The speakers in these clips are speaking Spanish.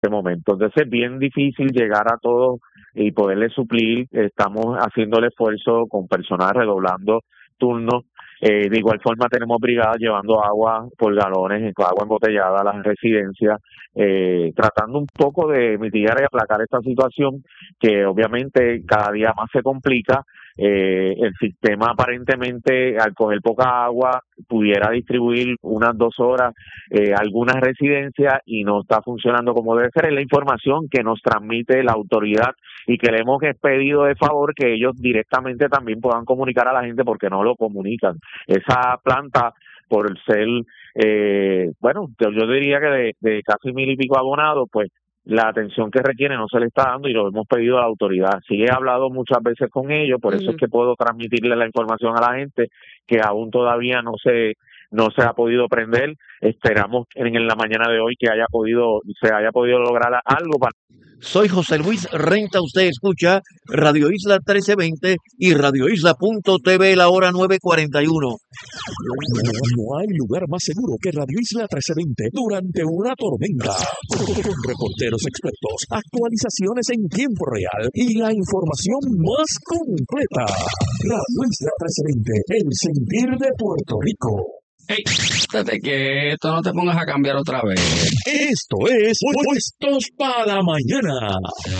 momento. Entonces es bien difícil llegar a todos y poderle suplir. Estamos haciendo el esfuerzo con personal, redoblando turnos. De igual forma tenemos brigadas llevando agua por galones, agua embotellada a las residencias, tratando un poco de mitigar y aplacar esta situación que obviamente cada día más se complica. El sistema aparentemente al coger poca agua pudiera distribuir unas 2 horas algunas residencias y no está funcionando como debe ser. Es la información que nos transmite la autoridad y que le hemos pedido de favor que ellos directamente también puedan comunicar a la gente porque no lo comunican. Esa planta, por ser, bueno, yo diría que de casi 1,000 y pico abonados, pues la atención que requiere no se le está dando y lo hemos pedido a la autoridad. Sí he hablado muchas veces con ellos, por eso es que puedo transmitirle la información a la gente que aún todavía no se ha podido prender. Esperamos en la mañana de hoy que se haya podido lograr algo para. Soy José Luis Renta, usted escucha Radio Isla 1320 y radioisla.tv la hora 9:41. No hay lugar más seguro que Radio Isla 1320 durante una tormenta. Con reporteros expertos, actualizaciones en tiempo real y la información más completa. Radio Isla 1320, el sentir de Puerto Rico. Hey, estate quieto, no te pongas a cambiar otra vez. Esto es Puestos para Mañana.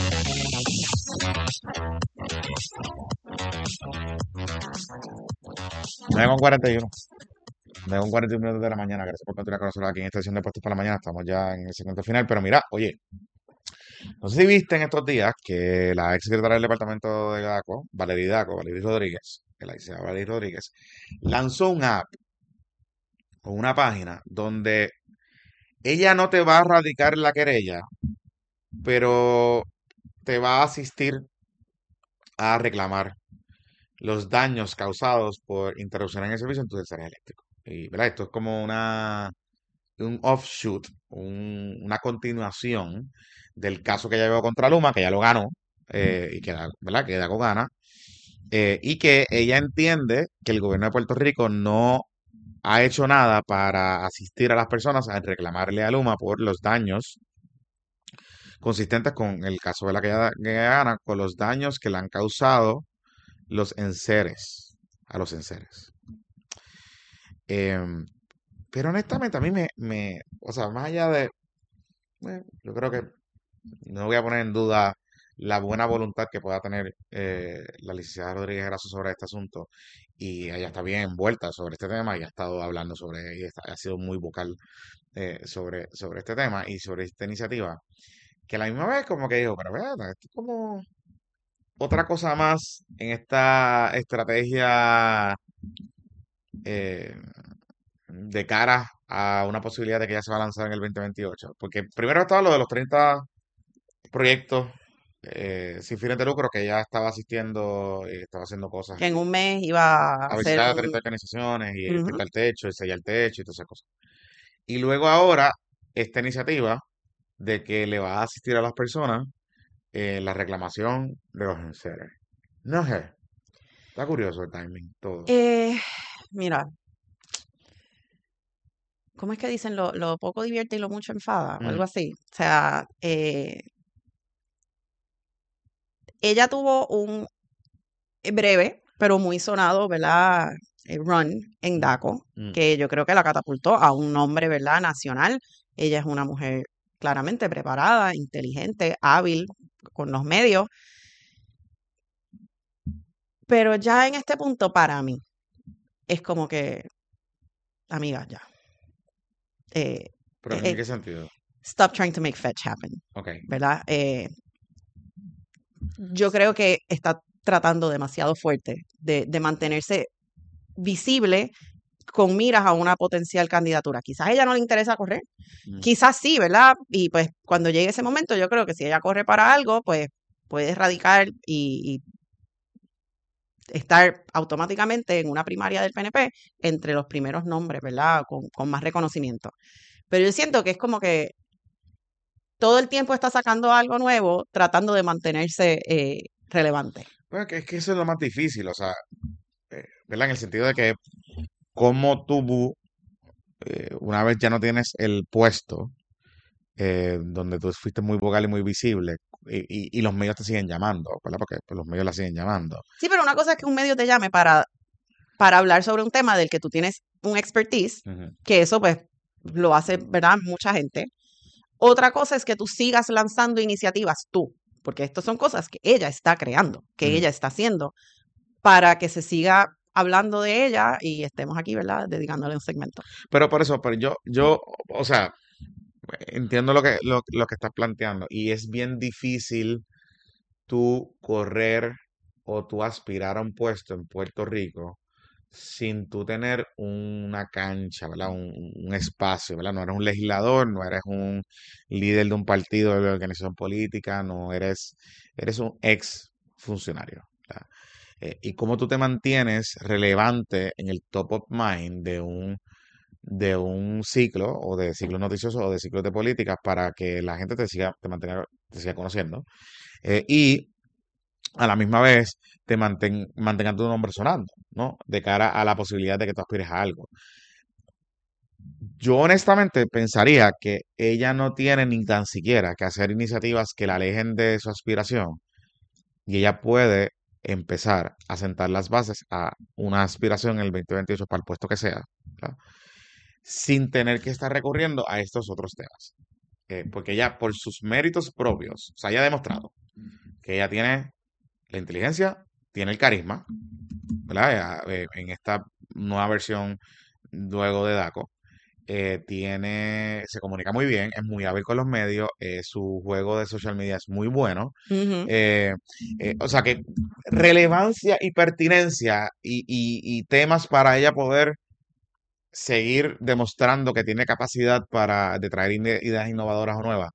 Me con 41. Me con 41 minutos de la mañana. Gracias por continuar con nosotros aquí en esta edición de Puestos para la Mañana. Estamos ya en el segmento final. Pero mira, oye, no sé si viste en estos días que la ex secretaria del departamento de DACO, Valerie Rodríguez, la licenciada Valerie Rodríguez, lanzó un app o una página donde ella no te va a radicar la querella, pero te va a asistir a reclamar los daños causados por interrupción en el servicio en tu servicio eléctrico. Y, ¿verdad? Esto es como un offshoot, una continuación del caso que ella llevó contra Luma, que ya lo ganó, y que, ¿verdad? Que DACO gana, y que ella entiende que el gobierno de Puerto Rico no ha hecho nada para asistir a las personas a reclamarle a Luma por los daños consistentes con el caso de la que gana, con los daños que le han causado los enseres, a los enseres. Pero honestamente a mí o sea, más allá de, yo creo que no voy a poner en duda la buena voluntad que pueda tener la licenciada Rodríguez Erazo sobre este asunto, y ella está bien envuelta sobre este tema y ha estado hablando sobre, y ha sido muy vocal sobre este tema y sobre esta iniciativa, que a la misma vez como que dijo, pero vean, esto es como otra cosa más en esta estrategia eh, de cara a una posibilidad de que ya se va a lanzar en el 2028. Porque primero estaba lo de los 30 proyectos sin fines de lucro que ya estaba asistiendo y estaba haciendo cosas Que en un mes iba a a hacer visitar a 30 organizaciones y Ujú. pintar el techo y sellar el techo y todas esas cosas. Y luego ahora esta iniciativa de que le va a asistir a las personas en la reclamación de los enseres. No sé, está curioso el timing, todo. Mira, ¿cómo es que dicen? Lo poco divierte y lo mucho enfada, o algo Mm, así. O sea, ella tuvo un breve, pero muy sonado, ¿verdad? Run en mm, DACO, mm. que yo creo que la catapultó a un nombre, ¿verdad? Nacional. Ella es una mujer claramente preparada, inteligente, hábil con los medios, pero ya en este punto para mí es como que, amiga, ya. eh, Pero eh, ¿en eh, qué sentido? Stop trying to make fetch happen, Ok. ¿verdad? Yo creo que está tratando demasiado fuerte de mantenerse visible con miras a una potencial candidatura. Quizás a ella no le interesa correr, Mm. quizás sí, ¿verdad? Y pues cuando llegue ese momento, yo creo que si ella corre para algo, pues puede radicar y estar automáticamente en una primaria del PNP entre los primeros nombres, ¿verdad? Con más reconocimiento. Pero yo siento que es como que todo el tiempo está sacando algo nuevo, tratando de mantenerse relevante. Bueno, que es que eso es lo más difícil, o sea, ¿verdad? En el sentido de que como tú, una vez ya no tienes el puesto, donde tú fuiste muy vocal y muy visible, y los medios te siguen llamando, ¿verdad? Porque pues, los medios la siguen llamando. Sí, pero una cosa es que un medio te llame para hablar sobre un tema del que tú tienes un expertise, Ujú. que eso pues lo hace, ¿verdad? Mucha gente. Otra cosa es que tú sigas lanzando iniciativas tú, porque estas son cosas que ella está creando, que Ujú. ella está haciendo, para que se siga hablando de ella y estemos aquí, ¿verdad? Dedicándole un segmento. Pero por eso, pero o sea, entiendo lo que estás planteando, y es bien difícil tú correr o tú aspirar a un puesto en Puerto Rico sin tú tener una cancha, ¿verdad? Un espacio, ¿verdad? No eres un legislador, no eres un líder de un partido de organización política, no eres, eres un ex funcionario, ¿verdad? Y cómo tú te mantienes relevante en el top of mind de un ciclo o de ciclos noticiosos o de ciclos de política para que la gente te siga conociendo. Y a la misma vez mantengan tu nombre sonando, ¿no? De cara a la posibilidad de que tú aspires a algo. Yo honestamente pensaría que ella no tiene ni tan siquiera que hacer iniciativas que la alejen de su aspiración, y ella puede empezar a sentar las bases a una aspiración en el 2028 para el puesto que sea, ¿verdad? Sin tener que estar recurriendo a estos otros temas. Porque ella, por sus méritos propios, o sea, ella ha demostrado que ella tiene la inteligencia, tiene el carisma, ¿verdad? En esta nueva versión luego de DACO, se comunica muy bien, es muy hábil con los medios, su juego de social media es muy bueno. Ujú. eh, o sea que relevancia y pertinencia y temas para ella poder seguir demostrando que tiene capacidad de traer ideas innovadoras o nuevas,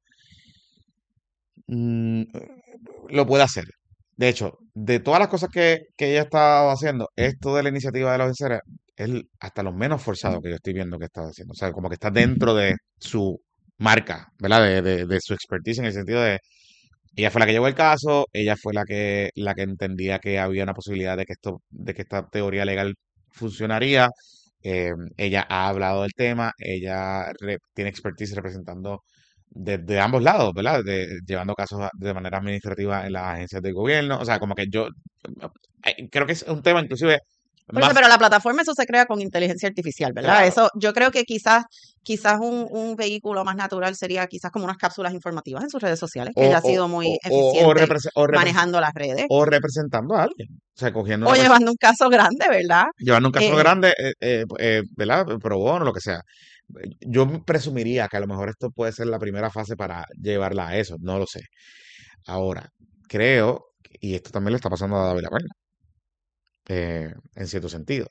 mm, lo puede hacer. De hecho, de todas las cosas que ella ha estado haciendo, esto de la iniciativa de los enseres es hasta lo menos forzado que yo estoy viendo que está haciendo. O sea, como que está dentro de su marca, ¿verdad? De su expertise, en el sentido de, ella fue la que llevó el caso, ella fue la que entendía que había una posibilidad de que esta teoría legal funcionaría. Ella ha hablado del tema, ella tiene expertise representando de ambos lados, ¿verdad? Llevando casos de manera administrativa en las agencias del gobierno. O sea, como que yo creo que es un tema inclusive Por eso, más... pero la plataforma eso se crea con inteligencia artificial, ¿verdad? Claro. Eso, yo creo que quizás un vehículo más natural sería quizás como unas cápsulas informativas en sus redes sociales, que O, ella ha o, sido o, muy o, o eficiente represe- o represe- manejando las redes, o representando a alguien. O sea, cogiendo o una persona, llevando un caso grande, ¿verdad? llevando un caso Eh, grande, ¿verdad? Pro bono, lo que sea. Yo presumiría que a lo mejor esto puede ser la primera fase para llevarla a eso, no lo sé. Ahora, creo, y esto también le está pasando a David Laverna, en cierto sentido.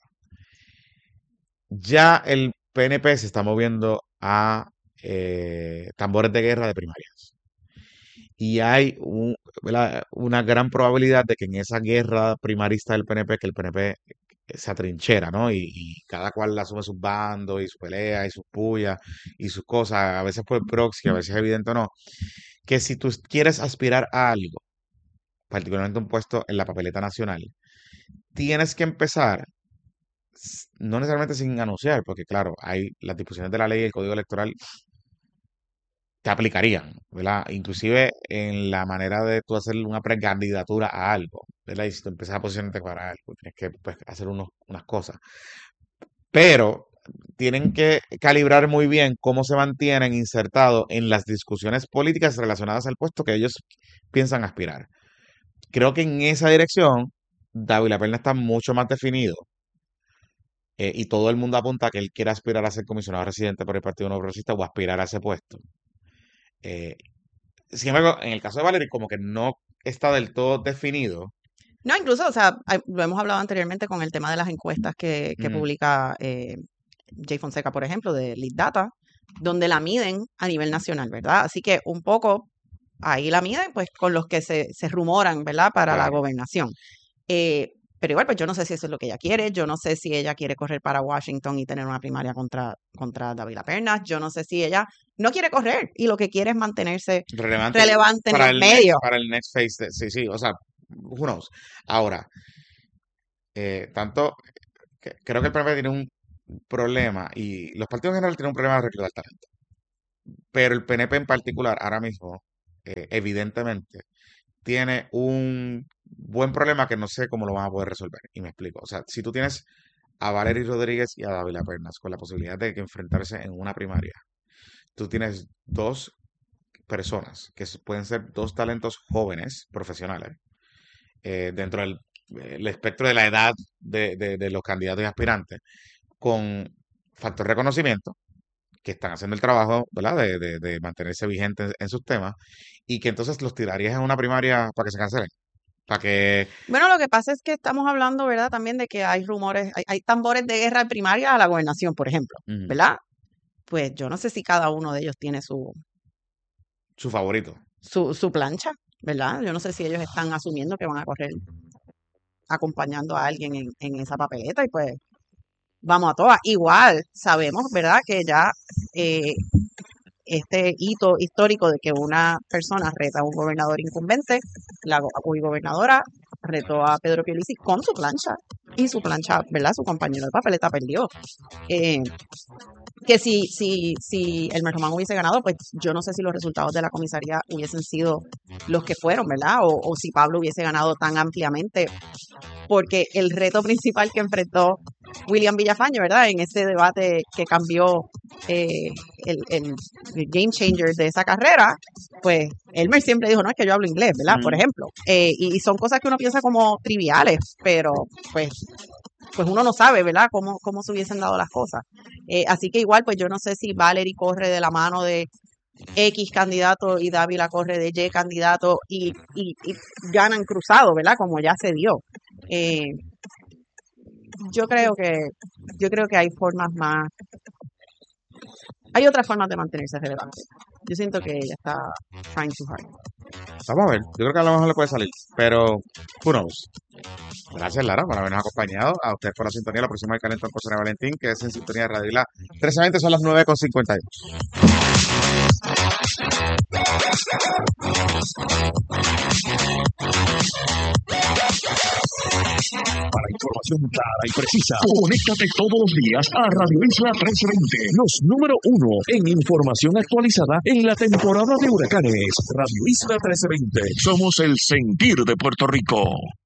Ya el PNP se está moviendo a tambores de guerra de primarias. Y hay ¿verdad? Una gran probabilidad de que en esa guerra primarista del PNP, que el PNP se atrinchera, ¿no? Y cada cual asume sus bandos y su pelea y sus pullas y sus cosas, a veces por proxy, a veces evidente o no, que si tú quieres aspirar a algo, particularmente un puesto en la papeleta nacional, tienes que empezar, no necesariamente sin anunciar, porque claro, hay las disposiciones de la ley y el código electoral te aplicarían, ¿verdad? Inclusive en la manera de tú hacer una precandidatura a algo, ¿verdad? Y si tú empiezas a posicionarte para algo, tienes que pues, hacer unas cosas. Pero tienen que calibrar muy bien cómo se mantienen insertados en las discusiones políticas relacionadas al puesto que ellos piensan aspirar. Creo que en esa dirección, David Perna está mucho más definido, y todo el mundo apunta a que él quiere aspirar a ser comisionado residente por el Partido Nuevo Progresista o aspirar a ese puesto. Eh, Sin embargo, en el caso de Valerie, como que no está del todo definido. no, incluso, o sea, lo hemos hablado anteriormente con el tema de las encuestas que Ujú. publica Jay Fonseca, por ejemplo, de Lead Data, donde la miden a nivel nacional, ¿verdad? Así que un poco ahí la miden, pues, con los que se rumoran, ¿verdad? Para la Claro. gobernación. Pero igual, pues yo no sé si eso es lo que ella quiere, yo no sé si ella quiere correr para Washington y tener una primaria contra David Pernas, yo no sé si ella no quiere correr y lo que quiere es mantenerse Relevante relevante en para los el medios. para el next phase. Sí, sí, o sea, who knows. Ahora, tanto, creo que el PNP tiene un problema, y los partidos en general tienen un problema de reclutar talento. pero el PNP en particular, ahora mismo, evidentemente, tiene un buen problema que no sé cómo lo van a poder resolver. Y me explico. O sea, si tú tienes a Valery Rodríguez y a Dávila Pernas con la posibilidad de que enfrentarse en una primaria, tú tienes dos personas que pueden ser dos talentos jóvenes, profesionales, dentro del espectro de la edad de los candidatos y aspirantes, con factor reconocimiento, que están haciendo el trabajo, ¿verdad? De mantenerse vigentes en sus temas, y que entonces los tirarías en una primaria para que se cancelen. Para que... Bueno, lo que pasa es que estamos hablando, ¿verdad? También de que hay rumores, hay tambores de guerra primaria a la gobernación, por ejemplo, Ujú. ¿verdad? Pues yo no sé si cada uno de ellos tiene su favorito. plancha, ¿verdad? Yo no sé si ellos están asumiendo que van a correr acompañando a alguien en esa papeleta y pues vamos a todas. Igual sabemos, ¿verdad? Que ya este hito histórico de que una persona reta a un gobernador incumbente, la gobernadora retó a Pedro Pierluisi con su plancha y su plancha, ¿verdad? Su compañero de papeleta perdió. Que si Elmer Román hubiese ganado, pues yo no sé si los resultados de la comisaría hubiesen sido los que fueron, ¿verdad? O si Pablo hubiese ganado tan ampliamente, porque el reto principal que enfrentó William Villafañe, ¿verdad? En ese debate que cambió el game changer de esa carrera, pues Elmer siempre dijo, no, es que yo hablo inglés, ¿verdad? Por ejemplo. Y son cosas que uno piensa como triviales, pero pues uno no sabe, ¿verdad? Cómo se hubiesen dado las cosas. Así que igual, pues yo no sé si Valery corre de la mano de X candidato y Dávila corre de Y candidato y ganan cruzado, ¿verdad? Como ya se dio. Yo creo que hay formas más, hay otras formas de mantenerse relevante. Yo siento que ella está trying too hard. Vamos a ver, yo creo que a lo mejor le puede salir, pero who knows. Gracias, Lara, por habernos acompañado. A ustedes por la sintonía. La próxima de Calentón con Sonia Valentín, que es en sintonía de Radio Isla 1320, son las 9:52. Para información clara y precisa, conéctate todos los días a Radio Isla 1320, los número 1 en información actualizada en la temporada de huracanes. Radio Isla 1320, somos el sentir de Puerto Rico.